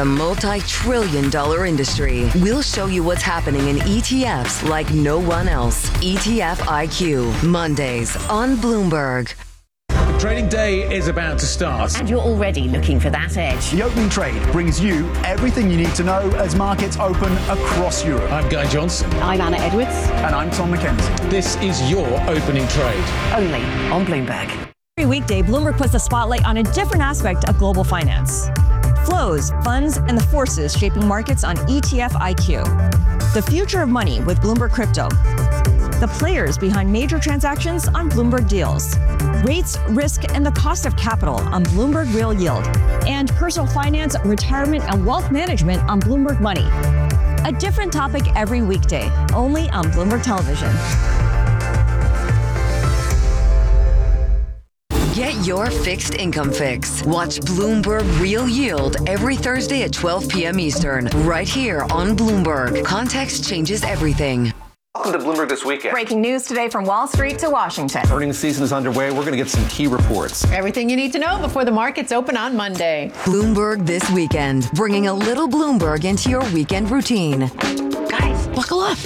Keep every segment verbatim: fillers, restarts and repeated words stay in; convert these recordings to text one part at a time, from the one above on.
a multi-trillion dollar industry. We'll show you what's happening in E T Fs like no one else. E T F I Q, Mondays on Bloomberg. Trading day is about to start. And you're already looking for that edge. The Opening Trade brings you everything you need to know as markets open across Europe. I'm Guy Johnson. I'm Anna Edwards. And I'm Tom McKenzie. This is your Opening Trade. Only on Bloomberg. Every weekday, Bloomberg puts the spotlight on a different aspect of global finance. Flows, funds, and the forces shaping markets on E T F I Q. The future of money with Bloomberg Crypto. The players behind major transactions on Bloomberg Deals. Rates, risk, and the cost of capital on Bloomberg Real Yield. And personal finance, retirement, and wealth management on Bloomberg Money. A different topic every weekday, only on Bloomberg Television. Get your fixed income fix. Watch Bloomberg Real Yield every Thursday at twelve p.m. Eastern, right here on Bloomberg. Context changes everything. Welcome to Bloomberg This Weekend. Breaking news today from Wall Street to Washington. Earnings season is underway. We're going to get some key reports. Everything you need to know before the markets open on Monday. Bloomberg This Weekend, bringing a little Bloomberg into your weekend routine. Guys, buckle up.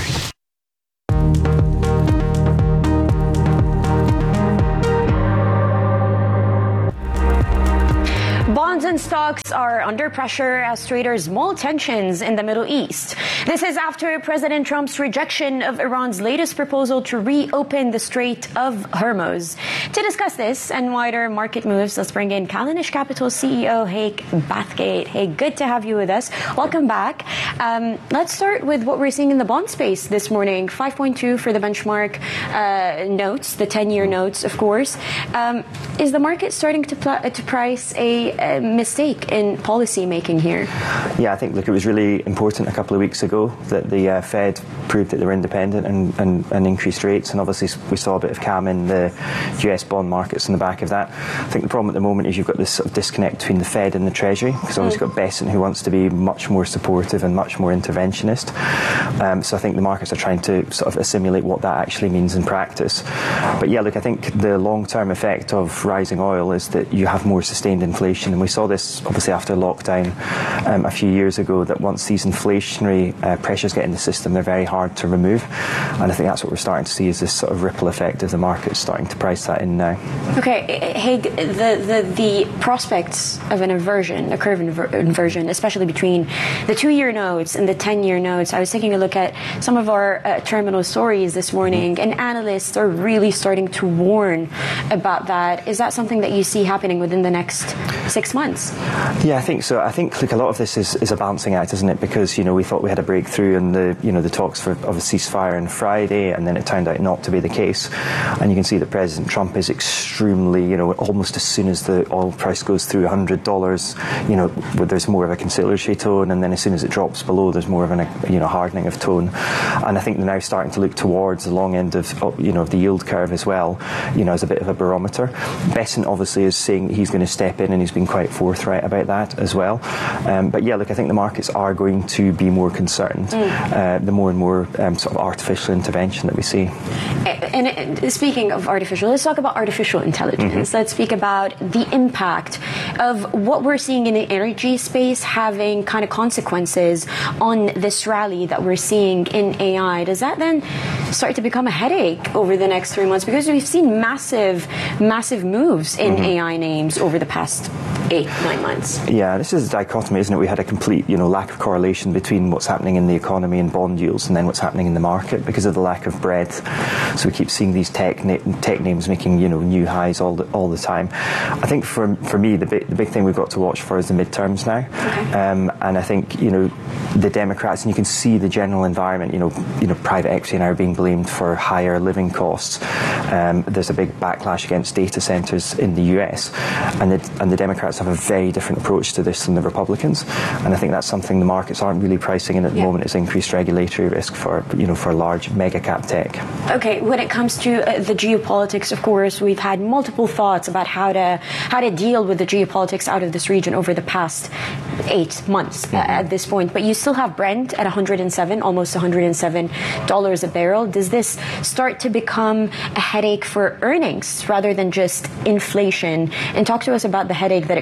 Bonds and stocks are under pressure as traders mull tensions in the Middle East. This is after President Trump's rejection of Iran's latest proposal to reopen the Strait of Hormuz. To discuss this and wider market moves, let's bring in Callanish Capital C E O Haig Bathgate. Hey, good to have you with us. Welcome back. Um, let's start with what we're seeing in the bond space this morning. five point two for the benchmark uh, notes, the ten-year notes, of course. Um, is the market starting to, pl- to price a A mistake in policy making here? Yeah, I think, look, it was really important a couple of weeks ago that the uh, Fed proved that they were independent and, and, and increased rates, and obviously we saw a bit of calm in the U S bond markets on the back of that. I think the problem at the moment is you've got this sort of disconnect between the Fed and the Treasury, because obviously mm. you've got Bessent, who wants to be much more supportive and much more interventionist. Um, so I think the markets are trying to sort of assimilate what that actually means in practice. But yeah, look, I think the long-term effect of rising oil is that you have more sustained inflation, and we saw this obviously after lockdown um, a few years ago, that once these inflationary uh, pressures get in the system, they're very hard to remove, and I think that's what we're starting to see, is this sort of ripple effect of the market starting to price that in now. Okay, hey, the the, the prospects of an inversion, a curve inver- inversion, especially between the two-year notes and the ten-year notes. I was taking a look at some of our uh, terminal stories this morning, mm-hmm. and analysts are really starting to warn about that. Is that something that you see happening within the next six months? Yeah, I think so. I think, look, a lot of this is, is a balancing act, isn't it? Because, you know, we thought we had a breakthrough in the, you know, the talks for, of a ceasefire on Friday, and then it turned out not to be the case. And you can see that President Trump is extremely, you know, almost as soon as the oil price goes through one hundred dollars, you know, there's more of a conciliatory tone, and then as soon as it drops below, there's more of an, you know, hardening of tone. And I think they're now starting to look towards the long end of, you know, the yield curve as well, you know, as a bit of a barometer. Bessent obviously is saying he's going to step in, and he's been quite forthright about that as well. Um, but yeah, look, I think the markets are going to be more concerned mm. uh, the more and more um, sort of artificial intervention that we see. And, and speaking of artificial, let's talk about artificial intelligence. Mm-hmm. Let's speak about the impact of what we're seeing in the energy space having kind of consequences on this rally that we're seeing in A I. Does that then start to become a headache over the next three months? Because we've seen massive, massive moves in mm-hmm. A I names over the past eight, nine months. Yeah, this is a dichotomy, isn't it? We had a complete, you know, lack of correlation between what's happening in the economy and bond yields, and then what's happening in the market because of the lack of breadth. So we keep seeing these tech na- tech names making, you know, new highs all the, all the time. I think for for me, the big the big thing we've got to watch for is the midterms now, okay. um, and I think, you know, the Democrats, and you can see the general environment. You know, you know, private equity now are being blamed for higher living costs. Um, there's a big backlash against data centers in the U S, and the and the Democrats have a very different approach to this than the Republicans, and I think that's something the markets aren't really pricing in at the yeah. moment, is increased regulatory risk for, you know, for large mega cap tech. Okay, when it comes to uh, the geopolitics, of course, we've had multiple thoughts about how to how to deal with the geopolitics out of this region over the past eight months mm-hmm. uh, at this point. But you still have Brent at one hundred seven, almost one hundred seven dollars a barrel. Does this start to become a headache for earnings rather than just inflation? And talk to us about the headache that it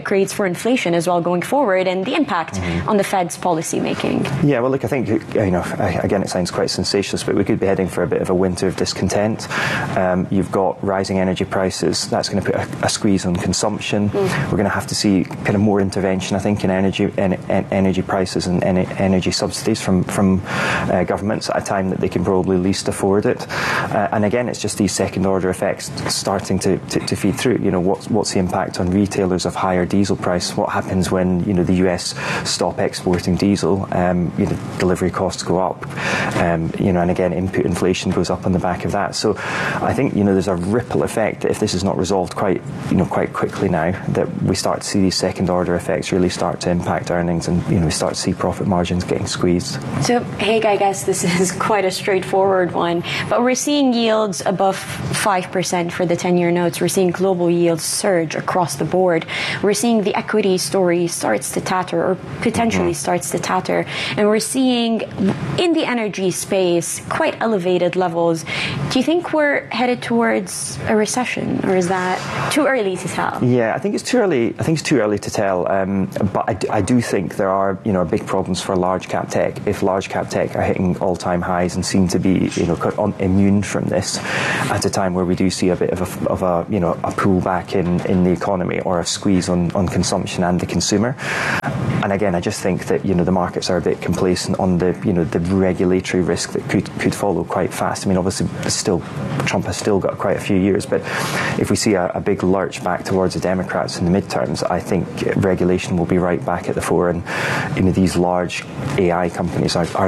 creates for inflation as well going forward, and the impact mm-hmm. on the Fed's policy making. Yeah, well, look, I think, you know, again, it sounds quite sensationalist, but we could be heading for a bit of a winter of discontent. Um, you've got rising energy prices. That's going to put a, a squeeze on consumption. Mm. We're going to have to see kind of more intervention, I think, in energy en- en- energy prices and en- energy subsidies from from uh, governments at a time that they can probably least afford it. Uh, and again, it's just these second-order effects starting to, to, to feed through. You know, what's what's the impact on retailers of higher diesel price? What happens when, you know, the U S stop exporting diesel? Um, you know, delivery costs go up. Um, you know, and again, input inflation goes up on the back of that. So, I think, you know, there's a ripple effect that if this is not resolved quite, you know, quite quickly now, that we start to see these second-order effects really start to impact earnings, and, you know, we start to see profit margins getting squeezed. So, Haig, I guess this is quite a straightforward one, but we're seeing yields above five percent for the ten-year notes. We're seeing global yields surge across the board. We're seeing the equity story starts to tatter, or potentially mm-hmm. starts to tatter, and we're seeing in the energy space quite elevated levels. Do you think we're headed towards a recession, or is that too early to tell? Yeah, I think it's too early. I think it's too early to tell. Um, but I, d- I do think there are, you know, big problems for large cap tech. If large cap tech are hitting all-time highs and seem to be, you know, un- immune from this, at a time where we do see a bit of a, of a you know, a pullback in, in the economy, or a squeeze on, on consumption and the consumer. And again, I just think that, you know, the markets are a bit complacent on the, you know, the regulatory risk that could could follow quite fast. I mean, obviously, still Trump has still got quite a few years, but if we see a, a big lurch back towards the Democrats in the midterms, I think regulation will be right back at the fore, and, you know, these large A I companies are, are